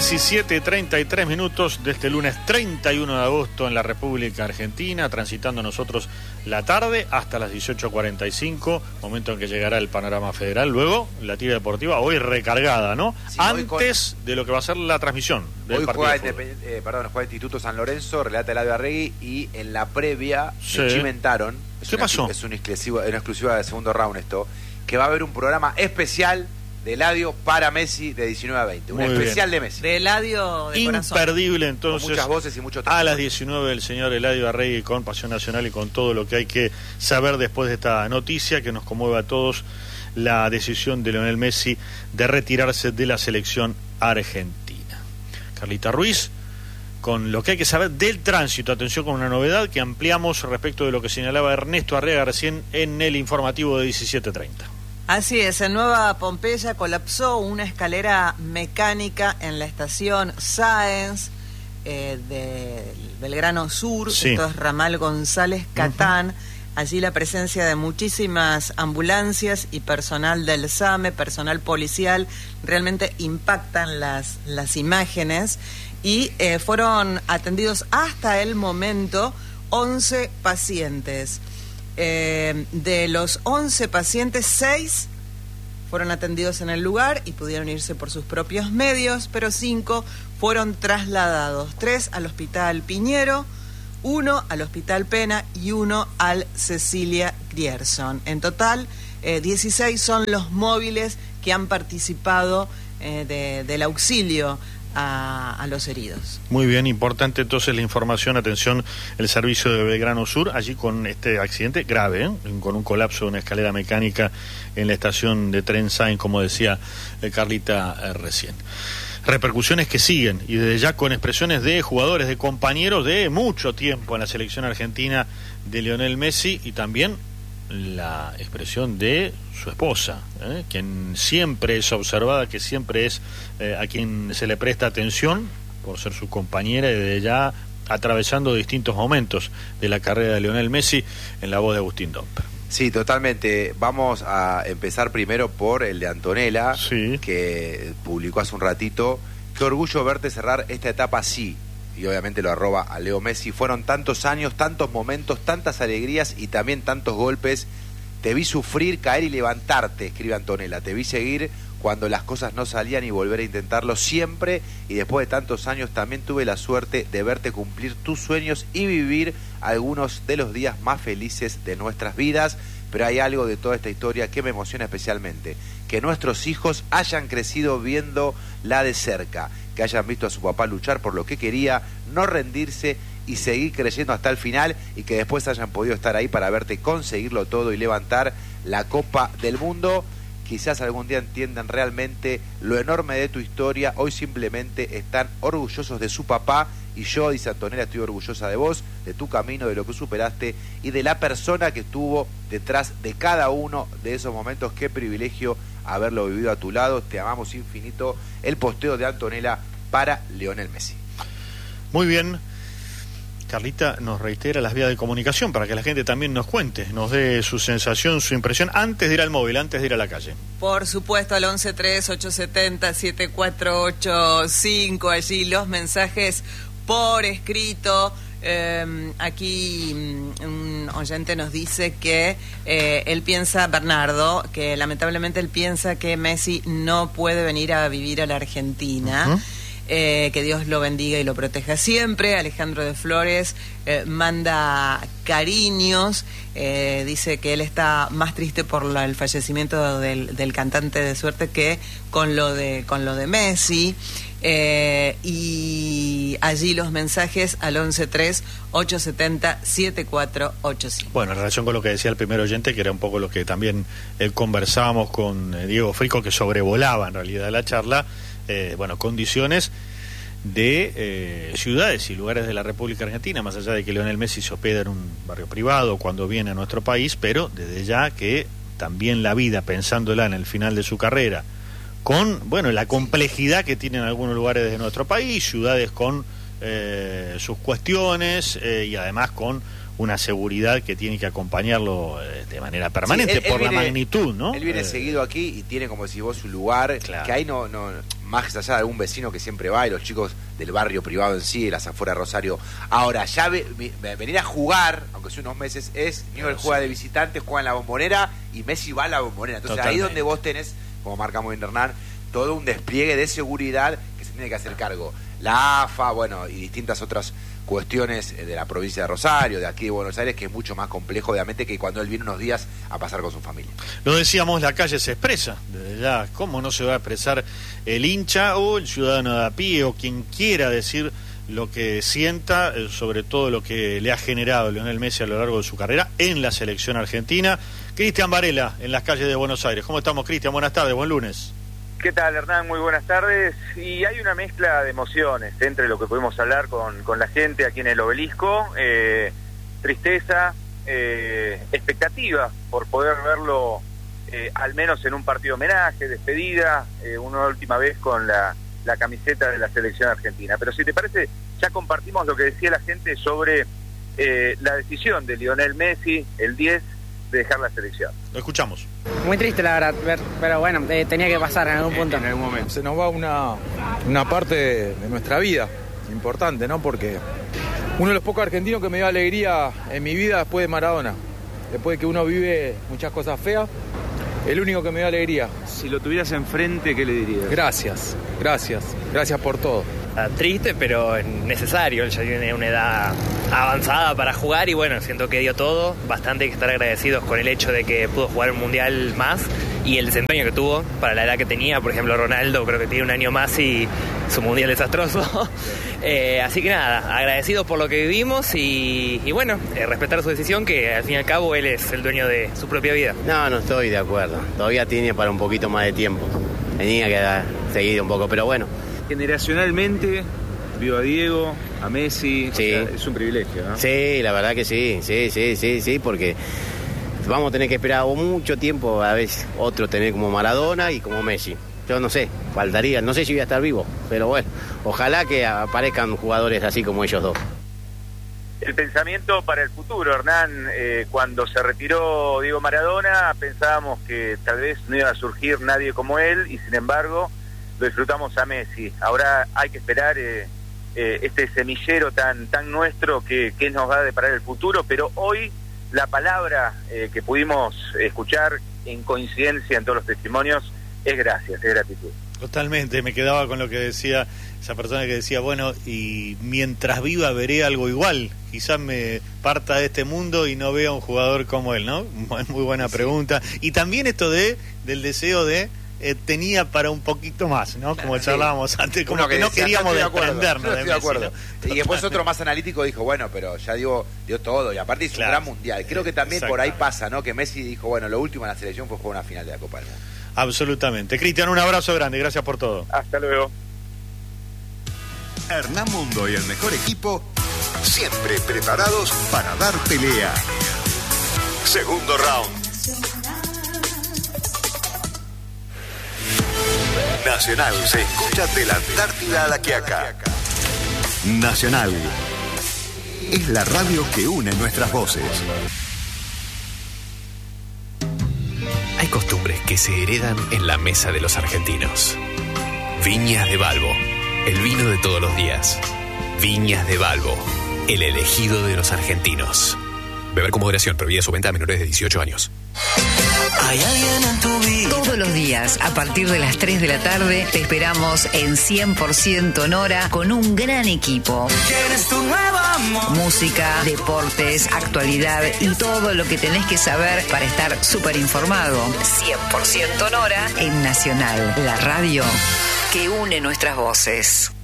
17:33 de este lunes 31 de agosto en la República Argentina, transitando nosotros la tarde hasta las 18:45, momento en que llegará el panorama federal. Luego, la tira deportiva, hoy recargada, ¿no? Sí, antes de lo que va a ser la transmisión del hoy partido. Juega Instituto San Lorenzo, relata Eladio Arregui, y en la previa se chimentaron. ¿Qué pasó? Es una exclusiva de segundo round esto, que va a haber un programa especial de Eladio para Messi de 19 a 20. Un especial de Messi. De Eladio de corazón. Imperdible, entonces. Con muchas voces y muchos a las 19 el señor Eladio Arregui con Pasión Nacional y con todo lo que hay que saber después de esta noticia que nos conmueve a todos, la decisión de Lionel Messi de retirarse de la selección argentina. Carlita Ruiz, con lo que hay que saber del tránsito. Atención con una novedad que ampliamos respecto de lo que señalaba Ernesto Arrega recién en el informativo de 17:30. Así es, en Nueva Pompeya colapsó una escalera mecánica en la estación Sáenz de Belgrano Sur, sí. Esto es ramal González Catán. Allí la presencia de muchísimas ambulancias y personal del SAME, personal policial, realmente impactan las imágenes, y fueron atendidos hasta el momento 11 pacientes. De los 11 pacientes, 6 fueron atendidos en el lugar y pudieron irse por sus propios medios, pero 5 fueron trasladados, 3 al Hospital Piñero, 1 al Hospital Pena y 1 al Cecilia Grierson. En total, 16 son los móviles que han participado del auxilio a los heridos. Muy bien, importante entonces la información. Atención, el servicio de Belgrano Sur, allí con este accidente grave, con un colapso de una escalera mecánica en la estación de tren Sáenz, como decía Carlita recién. Repercusiones que siguen, y desde ya con expresiones de jugadores, de compañeros de mucho tiempo en la selección argentina de Lionel Messi, y también la expresión de su esposa, quien siempre es observada, que siempre es a quien se le presta atención por ser su compañera, y desde ya atravesando distintos momentos de la carrera de Lionel Messi, en la voz de Agustín Domper. Sí, totalmente. Vamos a empezar primero por el de Antonella, sí, que publicó hace un ratito: qué orgullo verte cerrar esta etapa así. Y obviamente lo arroba a Leo Messi. Fueron tantos años, tantos momentos, tantas alegrías y también tantos golpes. Te vi sufrir, caer y levantarte, escribe Antonella. Te vi seguir cuando las cosas no salían y volver a intentarlo siempre. Y después de tantos años también tuve la suerte de verte cumplir tus sueños y vivir algunos de los días más felices de nuestras vidas. Pero hay algo de toda esta historia que me emociona especialmente: que nuestros hijos hayan crecido viéndola de cerca, que hayan visto a su papá luchar por lo que quería, no rendirse y seguir creyendo hasta el final, y que después hayan podido estar ahí para verte conseguirlo todo y levantar la Copa del Mundo. Quizás algún día entiendan realmente lo enorme de tu historia. Hoy simplemente están orgullosos de su papá, y yo, dice Antonella, estoy orgullosa de vos, de tu camino, de lo que superaste y de la persona que estuvo detrás de cada uno de esos momentos. Qué privilegio haberlo vivido a tu lado. Te amamos infinito. El posteo de Antonella para Lionel Messi. Muy bien. Carlita nos reitera las vías de comunicación para que la gente también nos cuente, nos dé su sensación, su impresión, antes de ir al móvil, antes de ir a la calle. Por supuesto, al 1138707485, allí los mensajes por escrito. Aquí un oyente nos dice que él piensa, Bernardo, que lamentablemente él piensa que Messi no puede venir a vivir a la Argentina. Que Dios lo bendiga y lo proteja siempre. Alejandro de Flores manda cariños, dice que él está más triste por el fallecimiento del cantante de Suerte que con lo de Messi. Y allí los mensajes al 113-870-7485. Bueno, en relación con lo que decía el primer oyente, que era un poco lo que también conversábamos con Diego Frico, que sobrevolaba en realidad la charla, condiciones de ciudades y lugares de la República Argentina, más allá de que Lionel Messi se hospeda en un barrio privado cuando viene a nuestro país, pero desde ya que también la vida, pensándola en el final de su carrera, con la complejidad que tienen algunos lugares de nuestro país, ciudades con sus cuestiones y además con una seguridad que tiene que acompañarlo de manera permanente, él por la magnitud, ¿no? Él viene seguido aquí y tiene, como decís vos, su lugar, claro, que ahí no más allá de algún vecino que siempre va y los chicos del barrio privado en sí, de las afueras de Rosario. Ahora, ya venir a jugar, aunque sea unos meses, es Newell's juega de visitante, juega en la Bombonera y Messi va a la Bombonera. Entonces Totalmente. Ahí donde vos tenés, como marcamos bien Hernán, todo un despliegue de seguridad que se tiene que hacer cargo. La AFA, bueno, y distintas otras cuestiones de la provincia de Rosario, de aquí de Buenos Aires, que es mucho más complejo, obviamente, que cuando él viene unos días a pasar con su familia. Lo decíamos, la calle se expresa, desde ya, ¿cómo no se va a expresar el hincha o el ciudadano de a pie o quien quiera decir lo que sienta, sobre todo lo que le ha generado Lionel Messi a lo largo de su carrera en la selección argentina? Cristian Varela, en las calles de Buenos Aires. ¿Cómo estamos, Cristian? Buenas tardes, buen lunes. ¿Qué tal, Hernán? Muy buenas tardes. Y hay una mezcla de emociones entre lo que pudimos hablar con la gente aquí en el Obelisco. Tristeza, expectativa por poder verlo al menos en un partido homenaje, despedida, una última vez con la camiseta de la selección argentina. Pero si te parece, ya compartimos lo que decía la gente sobre la decisión de Lionel Messi, el 10, de dejar la selección. Lo escuchamos. Muy triste, la verdad, pero bueno, tenía que pasar en algún punto. En algún momento. Se nos va una parte de nuestra vida importante, ¿no? Porque uno de los pocos argentinos que me dio alegría en mi vida después de Maradona. Después de que uno vive muchas cosas feas, el único que me dio alegría. Si lo tuvieras enfrente, ¿qué le dirías? Gracias por todo. Triste, pero necesario. Él ya tiene una edad avanzada para jugar y bueno, siento que dio todo. Bastante que estar agradecidos con el hecho de que pudo jugar un mundial más y el desempeño que tuvo para la edad que tenía. Por ejemplo, Ronaldo creo que tiene un año más y su mundial desastroso. Así que nada, agradecidos por lo que vivimos y bueno, respetar su decisión, que al fin y al cabo él es el dueño de su propia vida. No estoy de acuerdo. Todavía tiene para un poquito más de tiempo. Tenía que seguir un poco, pero bueno. Generacionalmente vio a Diego, a Messi, sí. O sea, es un privilegio, ¿no? Sí, la verdad que sí, porque vamos a tener que esperar mucho tiempo a ver otro tener como Maradona y como Messi. Yo no sé, faltaría, no sé si voy a estar vivo, pero bueno, ojalá que aparezcan jugadores así como ellos dos. El pensamiento para el futuro, Hernán, cuando se retiró Diego Maradona, pensábamos que tal vez no iba a surgir nadie como él y sin embargo lo disfrutamos a Messi. Ahora hay que esperar este semillero tan nuestro que nos va a deparar el futuro, pero hoy la palabra que pudimos escuchar en coincidencia en todos los testimonios es gracias, es gratitud. Totalmente, me quedaba con lo que decía esa persona que decía, bueno, y mientras viva veré algo igual, quizás me parta de este mundo y no vea un jugador como él, ¿no? Muy buena pregunta. Y también esto del deseo de tenía para un poquito más, ¿no? Como charlábamos antes, como que no queríamos desprendernos de Messi, ¿no? Y después otro más analítico dijo, bueno, pero ya dio todo, y aparte hizo un gran mundial. Creo que también por ahí pasa, ¿no? Que Messi dijo, bueno, lo último en la selección fue jugar una final de la Copa del Mundo. Absolutamente. Cristian, un abrazo grande, gracias por todo. Hasta luego. Hernán Mundo y el mejor equipo, siempre preparados para dar pelea. Segundo round. Nacional se escucha de la Antártida a la Quiaca. Nacional es la radio que une nuestras voces. Hay costumbres que se heredan en la mesa de los argentinos. Viñas de Balbo, el vino de todos los días. Viñas de Balbo, el elegido de los argentinos. Beber con moderación, prohibida su venta a menores de 18 años. Hay alguien en tu vida. Todos los días, a partir de las 3 de la tarde, te esperamos en 100% Nora con un gran equipo. ¿Quieres tu nuevo amor? Música, deportes, actualidad y todo lo que tenés que saber para estar súper informado. 100% Nora en Nacional, la radio que une nuestras voces.